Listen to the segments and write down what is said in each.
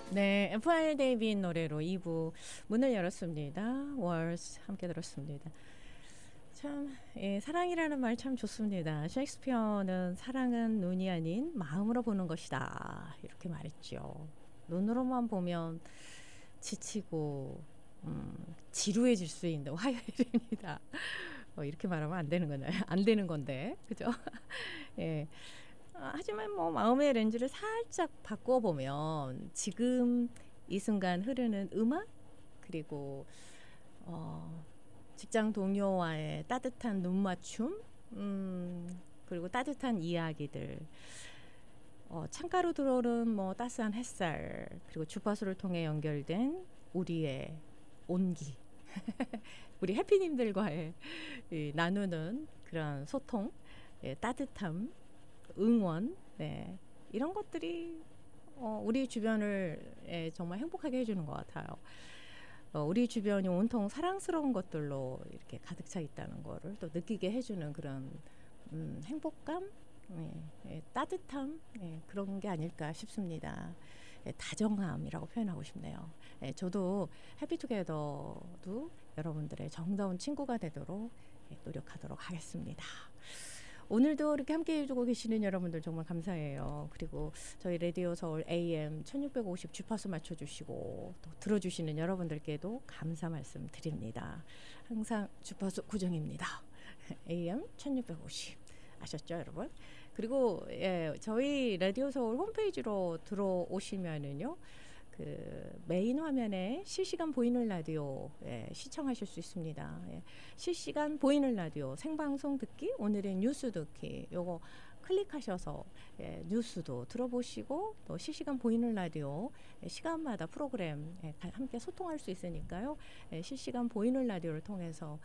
네, FR 데이빗 노래로 2부 문을 열었습니다. 월스 함께 들었습니다. 참, 사랑이라는 말 참 좋습니다. 셰익스피어는 사랑은 눈이 아닌 마음으로 보는 것이다. 이렇게 말했죠. 눈으로만 보면 지치고 지루해질 수 있는 화요일입니다. 이렇게 말하면 안 되는 거나요? 안 되는 건데, 그죠? 예. 하지만 뭐 마음의 렌즈를 살짝 바꿔보면 지금 이 순간 흐르는 음악 그리고 직장 동료와의 따뜻한 눈맞춤 그리고 따뜻한 이야기들 창가로 들어오는 뭐 따스한 햇살 그리고 주파수를 통해 연결된 우리의 온기 우리 해피님들과의 나누는 그런 소통 따뜻함 응원, 네, 이런 것들이 우리 주변을 정말 행복하게 해주는 것 같아요. 우리 주변이 온통 사랑스러운 것들로 이렇게 가득 차 있다는 거를 또 느끼게 해주는 그런 행복감, 따뜻함 그런 게 아닐까 싶습니다. 다정함이라고 표현하고 싶네요. 저도 해피투게더도 여러분들의 정다운 친구가 되도록 노력하도록 하겠습니다. 오늘도 이렇게 함께 해주고 계시는 여러분들 정말 감사해요. 그리고 저희 라디오 서울 AM 1650 주파수 맞춰주시고 또 들어주시는 여러분들께도 감사 말씀 드립니다. 항상 주파수 고정입니다. AM 1650 아셨죠 여러분? 그리고 저희 라디오 서울 홈페이지로 들어오시면은요. 그 메인 화면에 실시간 보이는 라디오 시청하실 수 있습니다. 실시간 보이는 라디오 생방송 듣기 오늘의 뉴스 듣기 요거 클릭하셔서 뉴스도 들어보시고 또 실시간 보이는 라디오 시간마다 프로그램 함께 소통할 수 있으니까요. 실시간 보이는 라디오를 통해서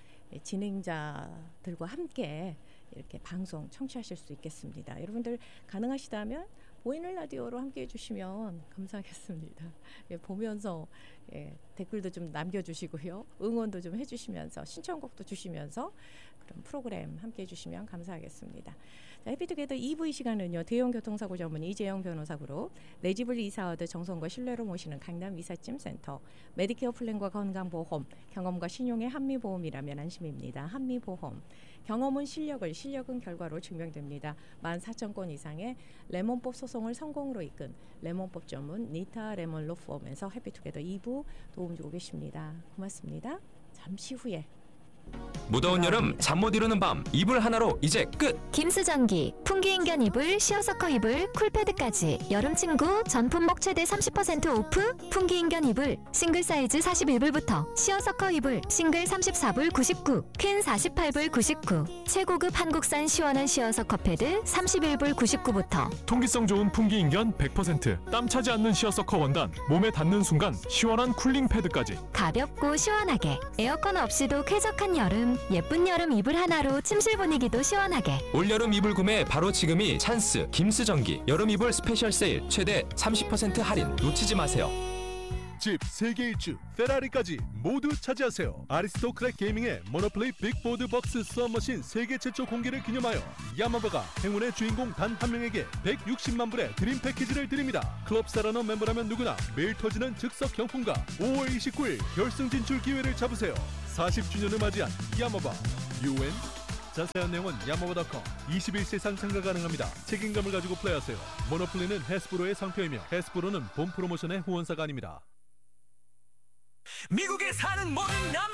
진행자들과 함께 이렇게 방송 청취하실 수 있겠습니다. 여러분들 가능하시다면 보이는 라디오로 함께 해주시면 감사하겠습니다. 보면서 댓글도 좀 남겨주시고요. 응원도 좀 해주시면서 신청곡도 주시면서 그런 프로그램 함께 해주시면 감사하겠습니다. 자, 해피투게더 2부 이 시간은요. 대형 교통사고 전문 이재영 변호사 그룹 내 집을 이사 얻어 정성과 신뢰로 모시는 강남 이삿짐센터 메디케어 플랜과 건강보험 경험과 신용의 한미보험이라면 안심입니다. 한미보험 경험은 실력은 결과로 증명됩니다. 14,000건 이상의 레몬법 소송을 성공으로 이끈 레몬법 전문 니타 레몬 로펌에서 해피투게더 2부 도움 주고 계십니다. 고맙습니다. 잠시 후에 무더운 여름 잠 못 이루는 밤 이불 하나로 이제 끝! 김수전기, 풍기인견 이불, 시어서커 이불, 쿨패드까지 여름친구 전품목 최대 30% 오프 풍기인견 이불 싱글 사이즈 41불부터 시어서커 이불 싱글 34불 99 퀸 48불 99 최고급 한국산 시원한 시어서커 패드 31불 99부터 통기성 좋은 풍기인견 100% 땀 차지 않는 시어서커 원단 몸에 닿는 순간 시원한 쿨링 패드까지 가볍고 시원하게 에어컨 없이도 쾌적한 여름 예쁜 여름 이불 하나로 침실 분위기도 시원하게 올여름 이불 구매 바로 지금이 찬스 김스전기 여름 이불 스페셜 세일 최대 30% 할인 놓치지 마세요. 집 세계 일주 페라리까지 모두 차지하세요. 아리스토크랙 게이밍의 모노플레이 빅보드 박스 수압머신 세계 최초 공개를 기념하여 야마바가 행운의 주인공 단 한 명에게 160만 불의 드림 패키지를 드립니다. 클럽 사라너 멤버라면 누구나 매일 터지는 즉석 경품과 5월 29일 결승 진출 기회를 잡으세요. 40주년을 맞이한 야마바 UN 자세한 내용은 야마바.com 21세상 참가 가능합니다. 책임감을 가지고 플레이하세요. 모노플레이는 해스브로의 상표이며 해스브로는 본 프로모션의 후원사가 아닙니다. 미국에 사는 모든 남